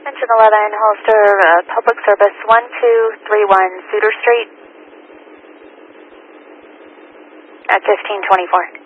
Attention 11, Holster, Public Service 1231 Suter Street at 1524.